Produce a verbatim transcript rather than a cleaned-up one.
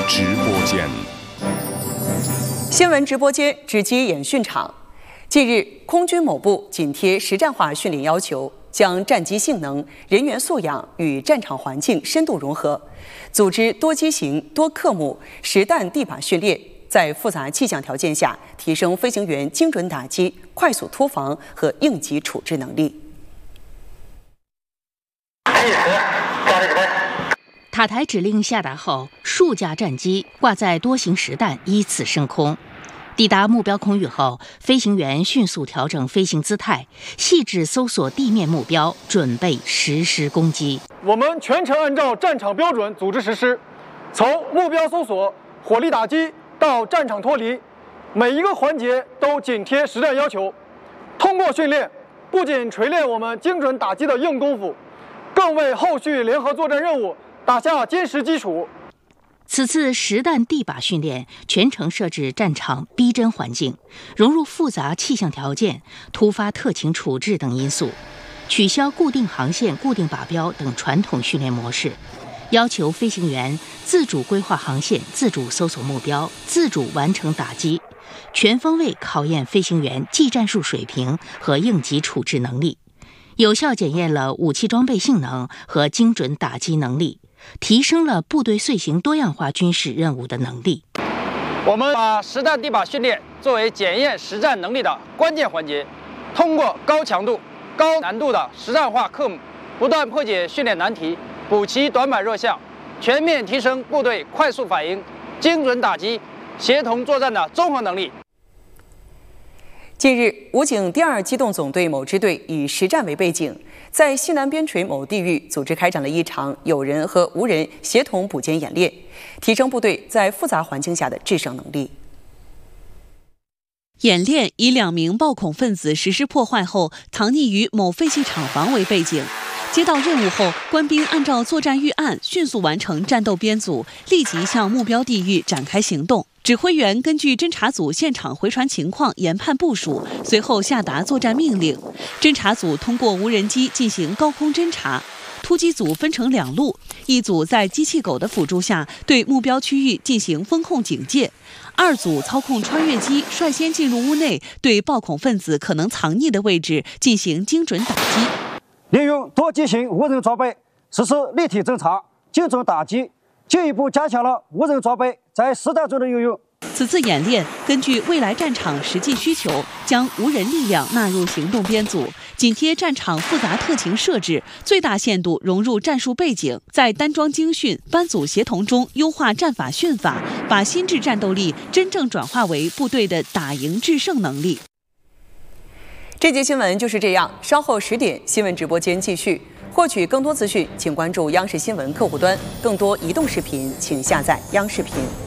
直播间， 新闻直播间直击演训场。近日，空军某部紧贴实战化训练要求，将战机性能、人员素养与战场环境深度融合，组织多机型、多科目实弹地靶训练，在复杂气象条件下提升飞行员精准打击、快速突防和应急处置能力。 塔台指令下达后，数架战机挂载多型实弹依次升空。抵达目标空域后，飞行员迅速调整飞行姿态，细致搜索地面目标，准备实施攻击。 我们全程按照战场标准组织实施，从目标搜索、火力打击到战场脱离，每一个环节都紧贴实战要求。通过训练，不仅锤炼我们精准打击的硬功夫，更为后续联合作战任务打下坚实基础。 此次实弹地靶训练全程设置战场逼真环境，融入复杂气象条件、突发特情处置等因素，取消固定航线、固定靶标等传统训练模式，要求飞行员自主规划航线、自主搜索目标、自主完成打击，全方位考验飞行员技战术水平和应急处置能力，有效检验了武器装备性能和精准打击能力，提升了部队遂行多样化军事任务的能力。 我们把实弹地靶训练作为检验实战能力的关键环节，通过高强度、高难度的实战化科目，不断破解训练难题，补齐短板弱项，全面提升部队快速反应、精准打击、协同作战的综合能力。 近日，武警第二机动总队某支队以实战为背景，在西南边陲某地域组织开展了一场有人和无人协同补歼演练，提升部队在复杂环境下的制胜能力。 演练以两名暴恐分子实施破坏后藏匿于某废弃厂房为背景。接到任务后，官兵按照作战预案迅速完成战斗编组，立即向目标地域展开行动。指挥员根据侦察组现场回传情况研判部署，随后下达作战命令。侦察组通过无人机进行高空侦察，突击组分成两路，一组在机器狗的辅助下对目标区域进行风控警戒，二组操控穿越机率先进入屋内，对暴恐分子可能藏匿的位置进行精准打击。 利用多机型无人装备实施立体侦察、精准打击，进一步加强了无人装备在实战中的应用。 此次演练根据未来战场实际需求，将无人力量纳入行动编组，紧贴战场复杂特情设置，最大限度融入战术背景，在单装精训、班组协同中优化战法训法，把心智战斗力真正转化为部队的打赢制胜能力。 这节新闻就是这样，稍后十点新闻直播间继续。获取更多资讯，请关注央视新闻客户端。更多移动视频，请下载央视频。